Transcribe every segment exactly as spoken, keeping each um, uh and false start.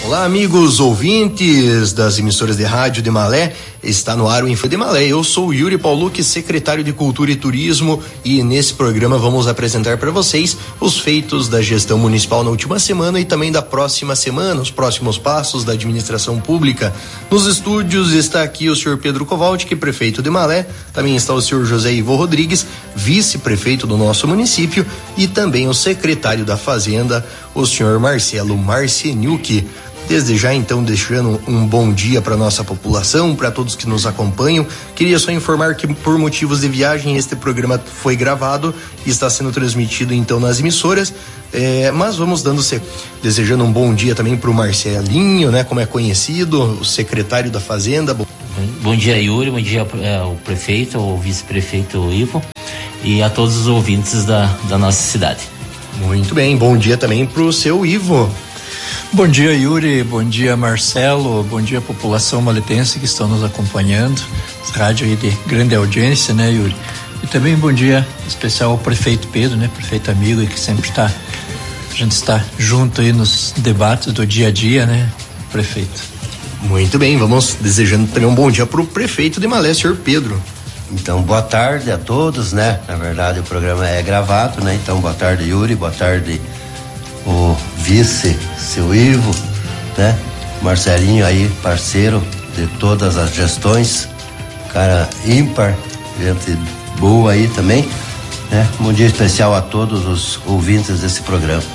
Olá, amigos ouvintes das emissoras de rádio de Malé. Está no ar o Info de Malé. Eu sou o Yuri Paulucci, secretário de Cultura e Turismo, e nesse programa vamos apresentar para vocês os feitos da gestão municipal na última semana e também da próxima semana, os próximos passos da administração pública. Nos estúdios está aqui o senhor Pedro Kowalczyk, prefeito de Malé, também está o senhor José Ivo Rodrigues, vice-prefeito do nosso município, e também o secretário da Fazenda, o senhor Marcelo Marceniuk. Desde já, então, deixando um bom dia para nossa população, para todos que nos acompanham. Queria só informar que, por motivos de viagem, este programa foi gravado e está sendo transmitido, então, nas emissoras. É, mas vamos dando, desejando um bom dia também para o Marcelinho, né, como é conhecido, o secretário da Fazenda. Bom, bom dia, Yuri, bom dia ao prefeito, ao vice-prefeito Ivo e a todos os ouvintes da, da nossa cidade. Muito bem, bom dia também para o seu Ivo. Bom dia, Yuri, bom dia, Marcelo, bom dia, população maletense que estão nos acompanhando, rádio aí de grande audiência, né, Yuri? E também bom dia especial ao prefeito Pedro, né, prefeito amigo e que sempre está, a gente está junto aí nos debates do dia a dia, né, prefeito? Muito bem, vamos desejando também um bom dia para o prefeito de Malé, senhor Pedro. Então, boa tarde a todos, né, na verdade o programa é gravado, né, então boa tarde, Yuri, boa tarde o vice, seu Ivo, né? Marcelinho aí, parceiro de todas as gestões, cara ímpar, gente boa aí também, né? Um dia especial a todos os ouvintes desse programa.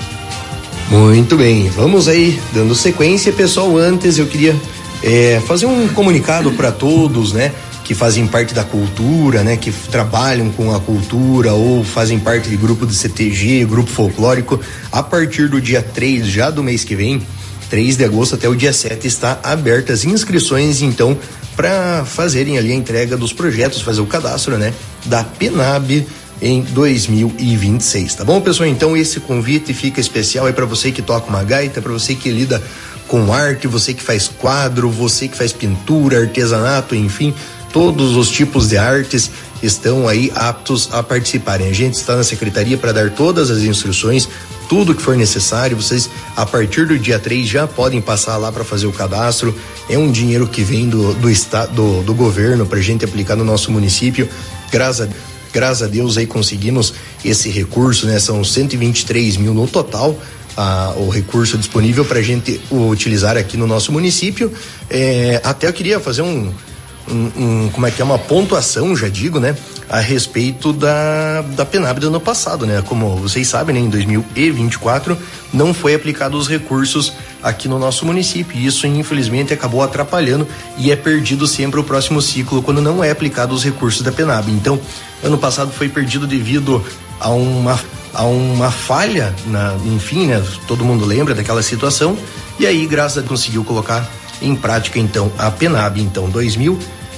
Muito bem, vamos aí dando sequência, pessoal. Antes eu queria é, fazer um comunicado para todos, né? Que fazem parte da cultura, né? Que trabalham com a cultura ou fazem parte de grupo de C T G, grupo folclórico. A partir do dia três, já do mês que vem, três de agosto até o dia sete, está abertas inscrições, então, para fazerem ali a entrega dos projetos, fazer o cadastro, né? Da PENAB em dois mil e vinte e seis, tá bom, pessoal? Então esse convite fica especial aí para você que toca uma gaita, para você que lida com arte, você que faz quadro, você que faz pintura, artesanato, enfim, todos os tipos de artes estão aí aptos a participarem. A gente está na secretaria para dar todas as instruções, tudo que for necessário. Vocês, a partir do dia três, já podem passar lá para fazer o cadastro. É um dinheiro que vem do, do estado, do, do governo, para a gente aplicar no nosso município. Graças a, graças a Deus aí conseguimos esse recurso, né? São cento e vinte e três mil no total. Ah, o recurso disponível para a gente utilizar aqui no nosso município. É, até eu queria fazer um Um, um, como é que é, uma pontuação, já digo, né, a respeito da, da PENAB do ano passado, né, como vocês sabem, né, em dois mil e vinte e quatro não foi aplicado os recursos aqui no nosso município, e isso infelizmente acabou atrapalhando, e é perdido sempre o próximo ciclo quando não é aplicado os recursos da PENAB. Então, ano passado foi perdido devido a uma, a uma falha, na, enfim, né, todo mundo lembra daquela situação, e aí, graças a Deus, conseguiu colocar em prática, então, a PENAB, então, dois mil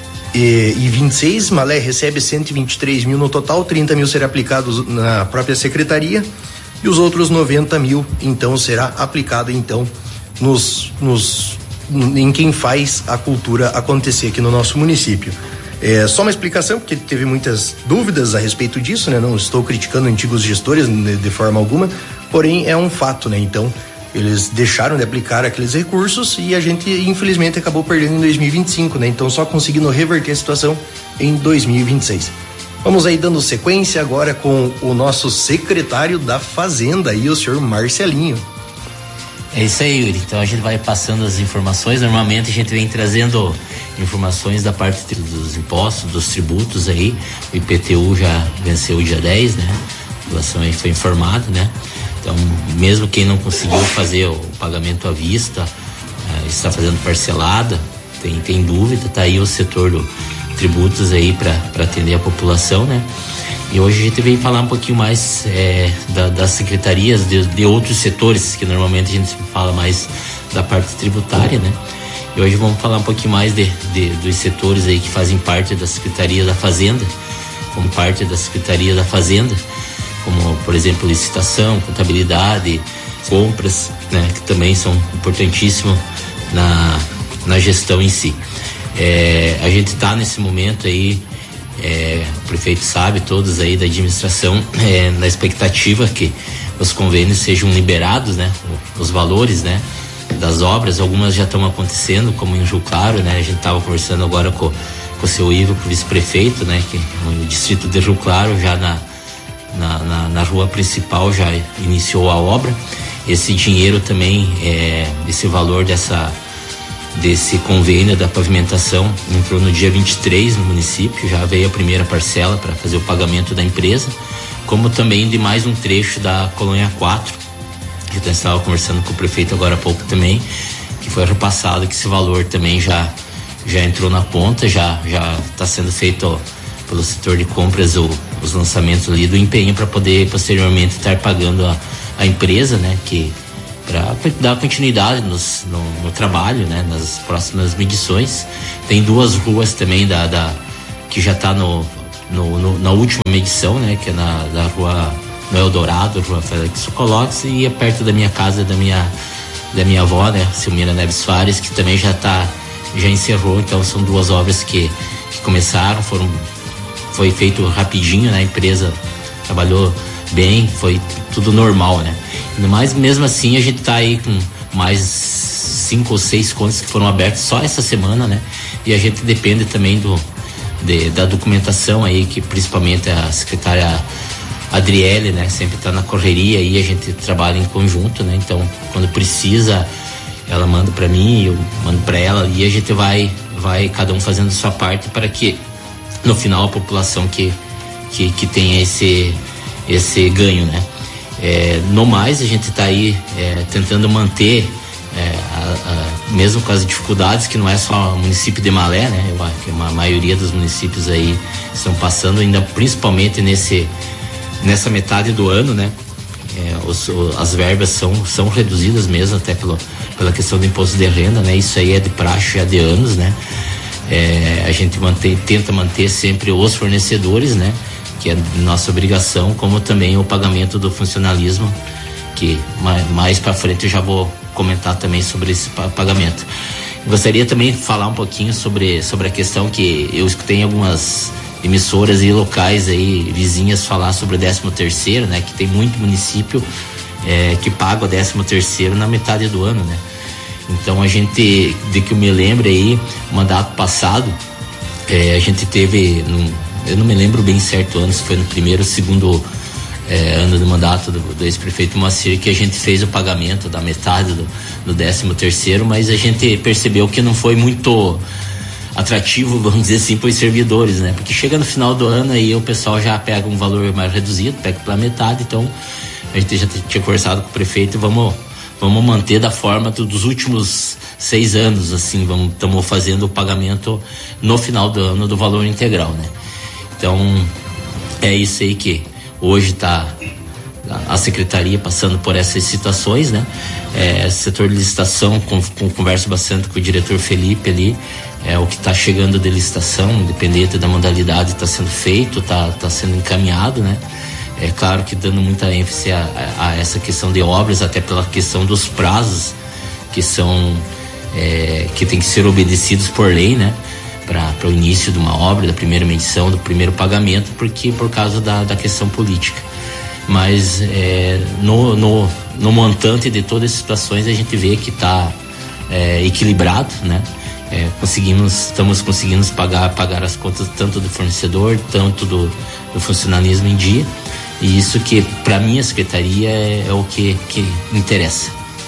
e vinte e seis, Malé recebe cento e vinte e três mil no total, trinta mil será aplicados na própria secretaria e os outros noventa mil, então, será aplicado, então, nos, nos, em quem faz a cultura acontecer aqui no nosso município. É, só uma explicação, porque teve muitas dúvidas a respeito disso, né? Não estou criticando antigos gestores de, de forma alguma, porém é um fato, né? Então, eles deixaram de aplicar aqueles recursos e a gente, infelizmente, acabou perdendo em dois mil e vinte e cinco, né? Então, só conseguindo reverter a situação em dois mil e vinte e seis. Vamos aí dando sequência agora com o nosso secretário da Fazenda aí, o senhor Marcelinho. É isso aí, Yuri. Então, a gente vai passando as informações. Normalmente, a gente vem trazendo informações da parte dos impostos, dos tributos aí. O I P T U já venceu o dia dez, né? A população aí foi informada, né? Então, mesmo quem não conseguiu fazer o pagamento à vista, uh, está fazendo parcelada, tem, tem dúvida, tá aí o setor do tributos aí para atender a população, né? E hoje a gente vem falar um pouquinho mais é, da, das secretarias de, de outros setores, que normalmente a gente fala mais da parte tributária, né? E hoje vamos falar um pouquinho mais de, de, dos setores aí que fazem parte da Secretaria da Fazenda, como parte da Secretaria da Fazenda, como, por exemplo, licitação, contabilidade, compras, né, que também são importantíssimos na, na gestão em si. É, a gente está nesse momento aí, é, o prefeito sabe, todos aí da administração, é, na expectativa que os convênios sejam liberados, né, os valores, né, das obras. Algumas já estão acontecendo, como em Rio Claro, né? A gente estava conversando agora com, com o seu Ivo, com o vice-prefeito, né? Que no distrito de Rio Claro, já na, na, na, na rua principal, já iniciou a obra. Esse dinheiro também, é, esse valor dessa, desse convênio da pavimentação entrou no dia vinte e três no município, já veio a primeira parcela para fazer o pagamento da empresa, como também de mais um trecho da Colônia quatro, que eu estava conversando com o prefeito agora há pouco também, que foi repassado, que esse valor também já, já entrou na ponta, já já está sendo feito pelo setor de compras o, os lançamentos ali do empenho para poder posteriormente estar pagando a a empresa, né, que para dar continuidade nos, no, no trabalho, né, nas próximas medições. Tem duas ruas também da, da que já está no, no, no, na última medição, né, que é na da rua no Eldorado, rua Félix Socolotz, e é perto da minha casa, da minha da minha avó, né, Silmira Neves Soares, que também já tá já encerrou. Então são duas obras que, que começaram, foram foi feito rapidinho, né, a empresa trabalhou bem, foi tudo normal, né? Mas mesmo assim a gente tá aí com mais cinco ou seis contas que foram abertas só essa semana, né? E a gente depende também do de, da documentação aí, que principalmente a secretária Adriele, né? Sempre tá na correria e a gente trabalha em conjunto, né? Então quando precisa ela manda para mim, eu mando para ela e a gente vai vai cada um fazendo sua parte para que no final a população que que, que tenha esse esse ganho, né? É, no mais, a gente está aí é, tentando manter, é, a, a, mesmo com as dificuldades, que não é só o município de Malé, né? Eu acho que a maioria dos municípios aí estão passando, ainda principalmente nesse, nessa metade do ano, né? É, os, o, as verbas são, são reduzidas mesmo, até pelo, pela questão do imposto de renda, né? Isso aí é de praxe há de anos, né? É, a gente mantém, tenta manter sempre os fornecedores, né? Que é nossa obrigação, como também o pagamento do funcionalismo, que mais, mais para frente eu já vou comentar também sobre esse pagamento. Gostaria também de falar um pouquinho sobre, sobre a questão que eu escutei em algumas emissoras e locais aí, vizinhas, falar sobre o décimo terceiro, né? Que tem muito município é, que paga o décimo terceiro na metade do ano, né? Então a gente, de que eu me lembro aí, mandato passado, é, a gente teve... Num, eu não me lembro bem certo ano, se foi no primeiro ou segundo é, ano do mandato do, do ex-prefeito Moacir, que a gente fez o pagamento da metade do, do décimo terceiro, mas a gente percebeu que não foi muito atrativo, vamos dizer assim, para os servidores, né? Porque chega no final do ano aí o pessoal já pega um valor mais reduzido, pega pela metade. Então a gente já tinha conversado com o prefeito, vamos, vamos manter da forma do, dos últimos seis anos, assim, vamos, estamos fazendo o pagamento no final do ano do valor integral, né? Então, é isso aí que hoje está a secretaria passando por essas situações, né? É, setor de licitação, com, com, converso bastante com o diretor Felipe ali, é o que está chegando de licitação, independente da modalidade, está sendo feito, está tá sendo encaminhado, né? É claro que dando muita ênfase a, a, a essa questão de obras, até pela questão dos prazos que são, é, que tem que ser obedecidos por lei, né? Para o início de uma obra, da primeira medição, do primeiro pagamento, porque por causa da, da questão política. Mas é, no, no, no montante de todas as situações a gente vê que está é, equilibrado, né? É, conseguimos, estamos conseguindo pagar, pagar as contas tanto do fornecedor, tanto do, do funcionalismo em dia, e isso que para mim a secretaria é, é o que, que interessa.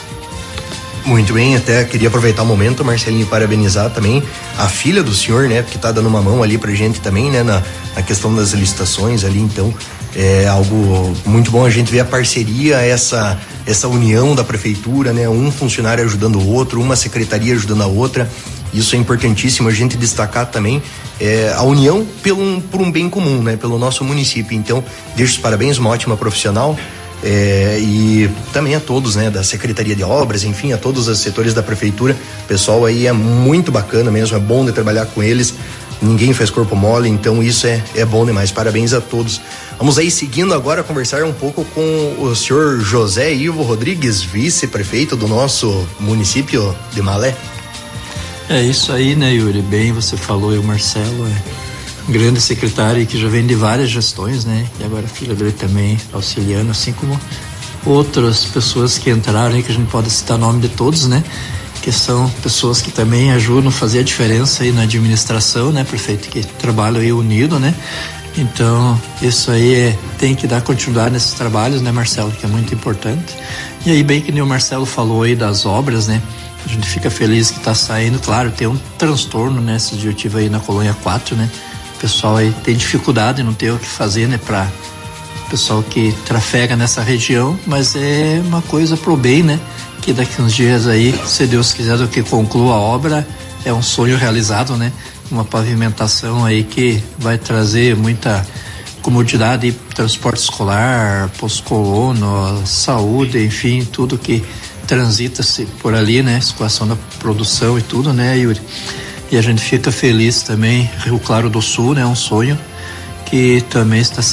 Muito bem, até queria aproveitar o momento, Marcelinho, e parabenizar também a filha do senhor, né, que tá dando uma mão ali pra gente também, né, na, na questão das licitações ali. Então é algo muito bom a gente ver a parceria, essa, essa união da prefeitura, né, um funcionário ajudando o outro, uma secretaria ajudando a outra. Isso é importantíssimo a gente destacar também, é, a união pelo, por um bem comum, né, pelo nosso município. Então deixo os parabéns, uma ótima profissional. É, e também a todos, né, da Secretaria de Obras, enfim, a todos os setores da prefeitura. O pessoal aí é muito bacana mesmo, é bom de trabalhar com eles, ninguém faz corpo mole, então isso é, é bom demais. Parabéns a todos. Vamos aí seguindo agora, conversar um pouco com o senhor José Ivo Rodrigues, vice-prefeito do nosso município de Malé. É isso aí, né, Yuri? Bem, você falou, e o Marcelo é grande secretário que já vem de várias gestões, né? E agora a filha dele também auxiliando, assim como outras pessoas que entraram aí, que a gente pode citar o nome de todos, né? Que são pessoas que também ajudam a fazer a diferença aí na administração, né, prefeito, que trabalham aí unido, né? Então, isso aí é, tem que dar continuidade nesses trabalhos, né, Marcelo, que é muito importante. E aí, bem que nem o Marcelo falou aí das obras, né? A gente fica feliz que tá saindo, claro, tem um transtorno, né? Esse dia eu tive aí na Colônia quatro, né? O pessoal aí tem dificuldade, não tem o que fazer, né, pra pessoal que trafega nessa região, mas é uma coisa pro bem, né? Que daqui uns dias aí, se Deus quiser, do que conclua a obra, é um sonho realizado, né? Uma pavimentação aí que vai trazer muita comodidade, transporte escolar, posto-colono, saúde, enfim, tudo que transita-se por ali, né? Situação da produção e tudo, né, Yuri? E a gente fica feliz também, Rio Claro do Sul, né? Um sonho que também está sendo